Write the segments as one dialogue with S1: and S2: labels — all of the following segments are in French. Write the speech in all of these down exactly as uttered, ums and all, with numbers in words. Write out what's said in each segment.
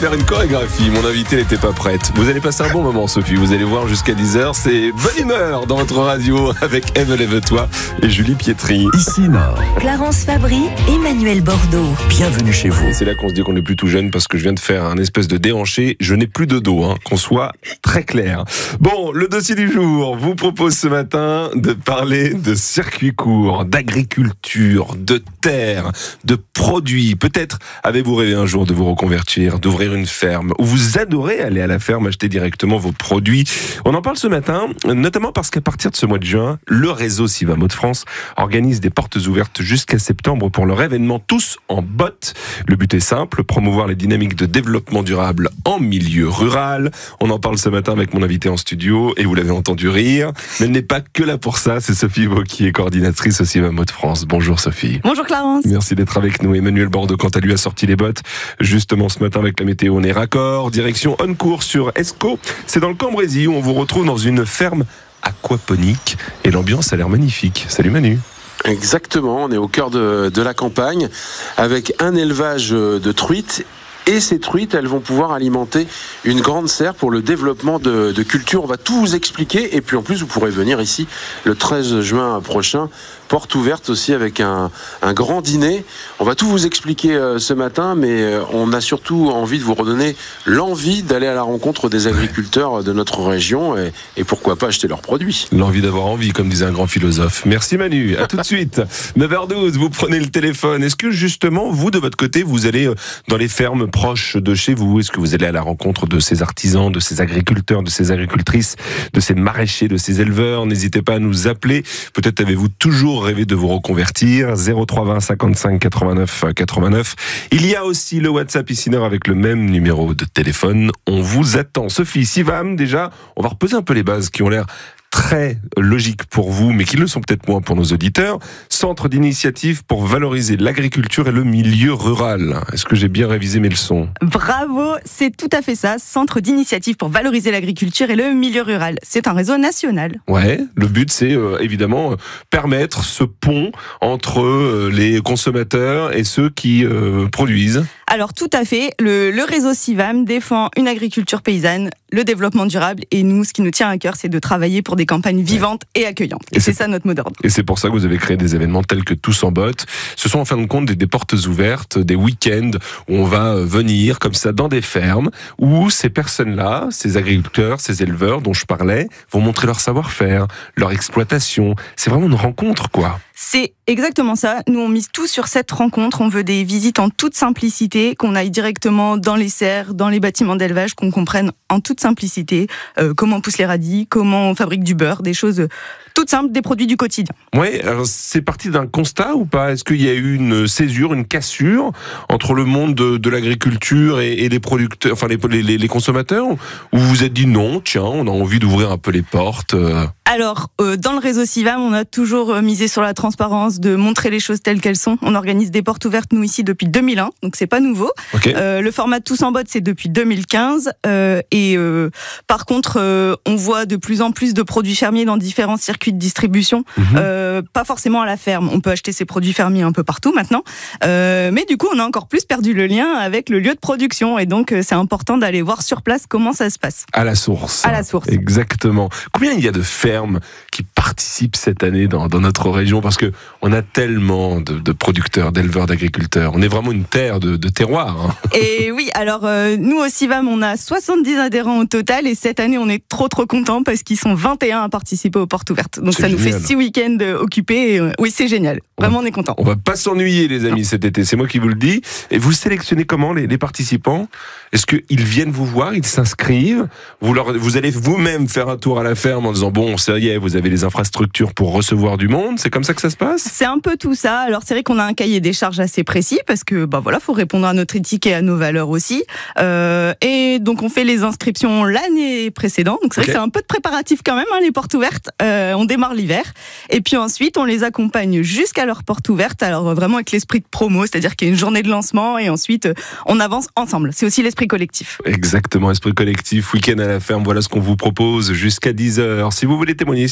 S1: Faire une chorégraphie, mon invité n'était pas prête. Vous allez passer un bon moment, Sophie, vous allez voir jusqu'à dix heures, c'est bonne humeur dans votre radio avec Eve Lève-toi et Julie Pietri.
S2: Ici Nord.
S3: Clarence Fabry, Emmanuel Bordeaux.
S2: Bienvenue chez vous.
S1: Et c'est là qu'on se dit qu'on est plus tout jeune parce que je viens de faire un espèce de déhanché. Je n'ai plus de dos, hein, qu'on soit très clair. Bon, le dossier du jour vous propose ce matin de parler de circuits courts, d'agriculture, de terre, de produits. Peut-être avez-vous rêvé un jour de vous reconvertir, d'ouvrir une ferme, ou vous adorez aller à la ferme acheter directement vos produits. On en parle ce matin, notamment parce qu'à partir de ce mois de juin, le réseau Sivam Hauts-de-France organise des portes ouvertes jusqu'à septembre pour leur événement Tous en bottes. Le but est simple, promouvoir les dynamiques de développement durable en milieu rural. On en parle ce matin avec mon invité en studio, et vous l'avez entendu rire, mais elle n'est pas que là pour ça, c'est Sophie Vauquier, coordinatrice au Sivam Hauts-de-France. Bonjour Sophie.
S4: Bonjour Clarence.
S1: Merci d'être avec nous. Emmanuel Bordeaux, quant à lui, a sorti les bottes. Justement, ce matin, avec la météo, on est raccord. Direction Oncourt sur Escaut. C'est dans le Cambrésis où on vous retrouve dans une ferme aquaponique. Et l'ambiance a l'air magnifique. Salut Manu.
S5: Exactement, on est au cœur de, de la campagne avec un élevage de truites. Et ces truites, elles vont pouvoir alimenter une grande serre pour le développement de, de culture. On va tout vous expliquer. Et puis en plus, vous pourrez venir ici le treize juin prochain. Porte ouverte aussi avec un, un grand dîner. On va tout vous expliquer euh, ce matin, mais euh, on a surtout envie de vous redonner l'envie d'aller à la rencontre des agriculteurs de notre région et, et pourquoi pas acheter leurs produits.
S1: L'envie d'avoir envie, comme disait un grand philosophe. Merci Manu, à tout de suite. neuf heures douze, vous prenez le téléphone. Est-ce que justement, vous de votre côté, vous allez dans les fermes proches de chez vous? Est-ce que vous allez à la rencontre de ces artisans, de ces agriculteurs, de ces agricultrices, de ces maraîchers, de ces éleveurs? N'hésitez pas à nous appeler. Peut-être avez-vous toujours rêvé de vous reconvertir. Zéro trois vingt cinquante-cinq quatre-vingt-neuf quatre-vingt-neuf. Il y a aussi le WhatsApp ici Nord avec le même numéro de téléphone. On vous attend. Sophie, Sivam, déjà, on va reposer un peu les bases qui ont l'air très logique pour vous, mais qui le sont peut-être moins pour nos auditeurs. Centre d'initiative pour valoriser l'agriculture et le milieu rural. Est-ce que j'ai bien révisé mes leçons?
S4: Bravo, c'est tout à fait ça. Centre d'initiative pour valoriser l'agriculture et le milieu rural. C'est un réseau national.
S1: Ouais, le but c'est euh, évidemment euh, permettre ce pont entre euh, les consommateurs et ceux qui euh, produisent.
S4: Alors tout à fait, le, le réseau Sivam défend une agriculture paysanne, le développement durable, et nous, ce qui nous tient à cœur, c'est de travailler pour des campagnes vivantes et accueillantes. Et, et c'est, c'est ça notre mot d'ordre.
S1: Et c'est pour ça que vous avez créé des événements tels que Tous en bottes. Ce sont en fin de compte des, des portes ouvertes, des week-ends où on va venir comme ça dans des fermes, où ces personnes-là, ces agriculteurs, ces éleveurs dont je parlais, vont montrer leur savoir-faire, leur exploitation. C'est vraiment une rencontre, quoi.
S4: C'est exactement ça. Nous, on mise tout sur cette rencontre. On veut des visites en toute simplicité, qu'on aille directement dans les serres, dans les bâtiments d'élevage, qu'on comprenne en toute simplicité euh, comment poussent les radis, comment on fabrique du beurre, des choses toutes simples, des produits du quotidien.
S1: Oui, alors c'est parti d'un constat ou pas? Est-ce qu'il y a eu une césure, une cassure entre le monde de, de l'agriculture et, et les producteurs, enfin les, les, les consommateurs, où vous vous êtes dit non, tiens, on a envie d'ouvrir un peu les portes euh...
S4: Alors, euh, dans le réseau Sivam, on a toujours euh, misé sur la transparence, de montrer les choses telles qu'elles sont. On organise des portes ouvertes, nous, ici, depuis deux mille un, donc c'est pas nouveau.
S1: Okay.
S4: Euh, le format Tous en bottes, c'est depuis deux mille quinze. Euh, et euh, par contre, euh, on voit de plus en plus de produits fermiers dans différents circuits de distribution. Mm-hmm. Euh, pas forcément à la ferme. On peut acheter ces produits fermiers un peu partout maintenant. Euh, mais du coup, on a encore plus perdu le lien avec le lieu de production. Et donc, euh, c'est important d'aller voir sur place comment ça se passe.
S1: À la source.
S4: À la source.
S1: Exactement. Combien il y a de fermes qui participent cette année dans, dans notre région, parce que on a tellement de, de producteurs, d'éleveurs, d'agriculteurs. On est vraiment une terre de, de terroir. Hein.
S4: Et oui, alors euh, nous au Sivam, on a soixante-dix adhérents au total, et cette année on est trop trop contents parce qu'ils sont vingt et un à participer aux portes ouvertes. Donc c'est ça génial. Nous fait six week-ends occupés. Et, euh, oui, c'est génial. Vraiment, on est contents.
S1: On va pas s'ennuyer, les amis, non. cet été. C'est moi qui vous le dis. Et vous sélectionnez comment les, les participants? Est-ce qu'ils viennent vous voir, ils s'inscrivent? Vous, leur, vous allez vous-même faire un tour à la ferme en disant bon, ça y est, vous avez les infrastructures pour recevoir du monde? C'est comme ça que ça se passe?
S4: C'est un peu tout ça. Alors c'est vrai qu'on a un cahier des charges assez précis parce que bah voilà, faut répondre à notre éthique et à nos valeurs aussi. Euh, et donc on fait les inscriptions l'année précédente. Donc c'est okay. vrai que c'est un peu de préparatif quand même, hein, les portes ouvertes. Euh, on démarre l'hiver et puis ensuite on les accompagne jusqu'à leur porte ouverte. Alors vraiment avec l'esprit de promo, c'est-à-dire qu'il y a une journée de lancement et ensuite on avance ensemble. C'est aussi l'esprit collectif.
S1: Exactement, esprit collectif, week-end à la ferme. Voilà ce qu'on vous propose jusqu'à dix heures. Si vous voulez témoigner, si vous voulez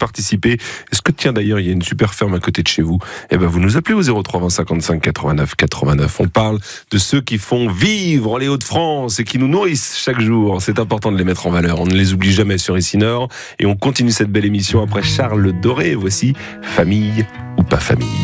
S1: participer. Est-ce que tiens d'ailleurs il y a une super ferme à côté de chez vous? Eh ben vous nous appelez au zéro trois vingt cinquante-cinq quatre-vingt-neuf quatre-vingt-neuf. On parle de ceux qui font vivre les Hauts-de-France et qui nous nourrissent chaque jour. C'est important de les mettre en valeur. On ne les oublie jamais sur Ici Nord. Et on continue cette belle émission après Charles Doré. Voici Famille ou pas famille.